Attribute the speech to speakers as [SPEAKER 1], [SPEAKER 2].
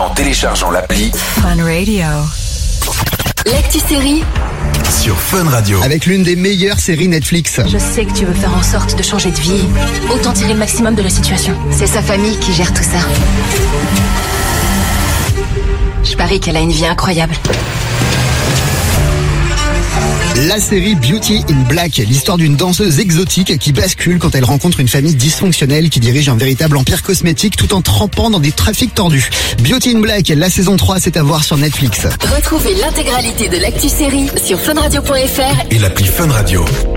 [SPEAKER 1] en téléchargeant l'appli
[SPEAKER 2] Fun Radio.
[SPEAKER 3] L'actu série
[SPEAKER 1] sur Fun Radio.
[SPEAKER 4] Avec l'une des meilleures séries Netflix.
[SPEAKER 3] Je sais que tu veux faire en sorte de changer de vie. Autant tirer le maximum de la situation. C'est sa famille qui gère tout ça. Je parie qu'elle a une vie incroyable.
[SPEAKER 4] La série Beauty in Black, l'histoire d'une danseuse exotique qui bascule quand elle rencontre une famille dysfonctionnelle qui dirige un véritable empire cosmétique tout en trempant dans des trafics tordus. Beauty in Black, la saison 3, c'est à voir sur Netflix.
[SPEAKER 3] Retrouvez l'intégralité de l'actu série sur funradio.fr
[SPEAKER 1] et l'appli Fun Radio.